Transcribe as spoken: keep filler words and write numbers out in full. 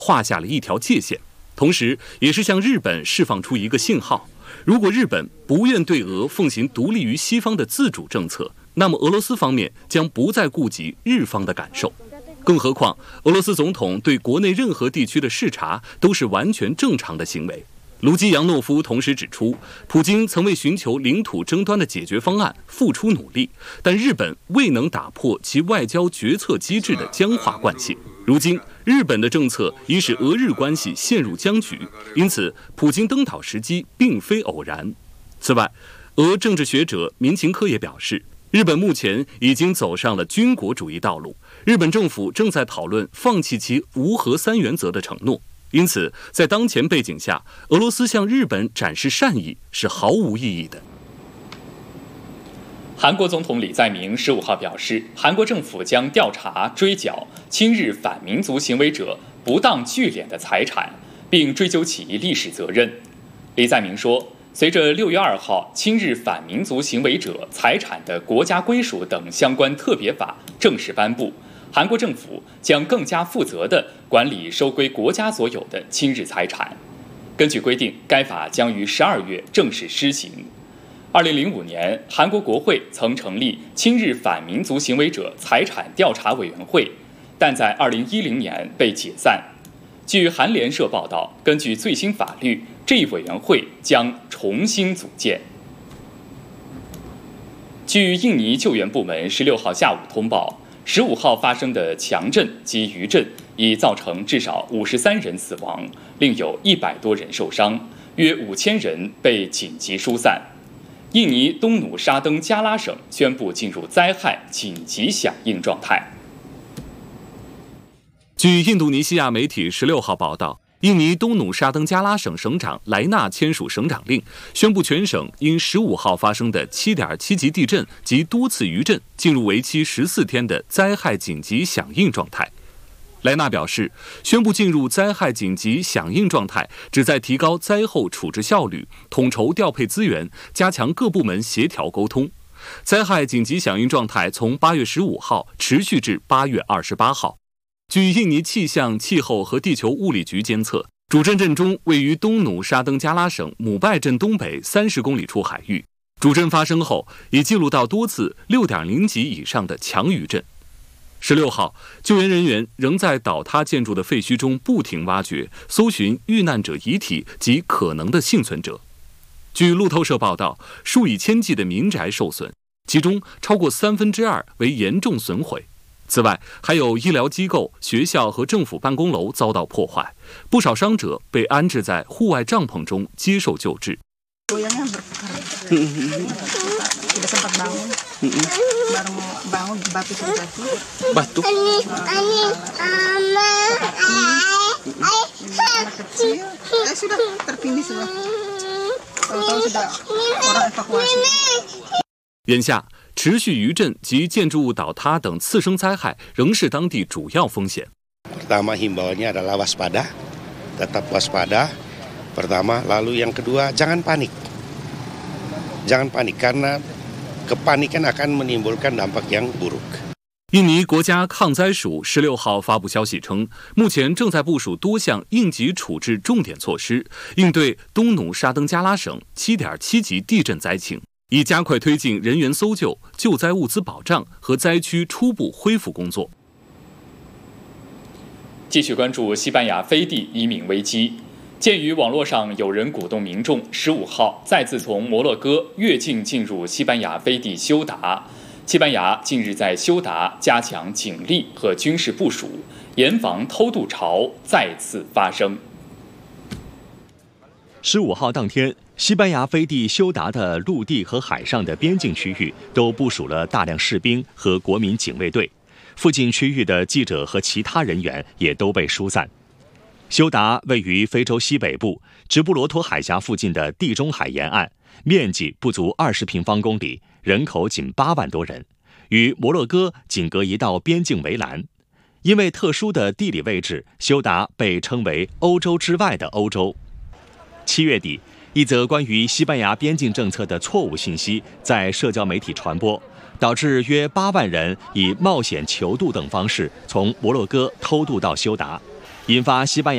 画下了一条界限，同时也是向日本释放出一个信号：如果日本不愿对俄奉行独立于西方的自主政策，那么俄罗斯方面将不再顾及日方的感受。更何况，俄罗斯总统对国内任何地区的视察都是完全正常的行为。卢基扬诺夫同时指出，普京曾为寻求领土争端的解决方案付出努力，但日本未能打破其外交决策机制的僵化惯性。如今，日本的政策已使俄日关系陷入僵局，因此普京登岛时机并非偶然。此外，俄政治学者民勤科也表示，日本目前已经走上了军国主义道路，日本政府正在讨论放弃其无核三原则的承诺。因此，在当前背景下，俄罗斯向日本展示善意是毫无意义的。 韩国总统李在明十五号表示，韩国政府将调查追缴亲日反民族行为者不当聚敛的财产，并追究其历史责任。李在明说，随着六月二号亲日反民族行为者财产的国家归属等相关特别法正式颁布，韩国政府将更加负责地管理收归国家所有的亲日财产。根据规定，该法将于十二月正式施行。二零零五年，韩国国会曾成立亲日反民族行为者财产调查委员会，但在二零一零年被解散。据韩联社报道，根据最新法律，这一委员会将重新组建。据印尼救援部门十六号下午通报，十五号发生的强震及余震已造成至少五十三人死亡，另有一百多人受伤，约五千人被紧急疏散。印尼东努沙登加拉省宣布进入灾害紧急响应状态。 据印度尼西亚媒体十六号报道，印尼东努沙登加拉省省长莱纳签署省长令，宣布全省因十五号发生的 七点七 级地震及多次余震进入为期十四天的灾害紧急响应状态。莱纳表示，宣布进入灾害紧急响应状态，旨在提高灾后处置效率，统筹调配资源，加强各部门协调沟通。灾害紧急响应状态从八月十五号持续至八月二十八号。据印尼气象、气候和地球物理局监测，主震震中位于东努沙登加拉省姆拜镇东北三十公里处海域。主震发生后，已记录到多次 六点零 级以上的强余震。十六号，救援人员仍在倒塌建筑的废墟中不停挖掘，搜寻遇难者遗体及可能的幸存者。据路透社报道，数以千计的民宅受损，其中超过三分之二为严重损毁。此外，还有医疗机构、学校和政府办公楼遭到破坏，不少伤者被安置在户外帐篷中接受救治。眼下，持续余震及建筑物倒塌等次生灾害仍是当地主要风险。 Pertama himbauannya adalah waspada, tetap waspada. Pertama, lalu yang kedua jangan panik, jangan panik karena kepanikan akan menimbulkan dampak yang buruk。 印尼国家抗灾署十六号发布消息称，目前正在部署多项应急处置重点措施，应对东努沙登加拉省 七点七 级地震灾情，以加快推进人员搜救、救灾物资保障和灾区初步恢复工作。 继续关注西班牙飞地移民危机。鉴于网络上有人鼓动民众十五号再次从摩洛哥越境进入西班牙飞地休达，西班牙近日在休达加强警力和军事部署，严防偷渡潮再次发生。 十五号当天，西班牙飞地休达的陆地和海上的边境区域都部署了大量士兵和国民警卫队，附近区域的记者和其他人员也都被疏散。休达位于非洲西北部直布罗陀海峡附近的地中海沿岸，面积不足二十平方公里，人口仅八万多人，与摩洛哥仅隔一道边境围栏。因为特殊的地理位置，休达被称为欧洲之外的欧洲。七月底，一则关于西班牙边境政策的错误信息在社交媒体传播，导致约八万人以冒险求渡等方式从摩洛哥偷渡到休达，引发西班牙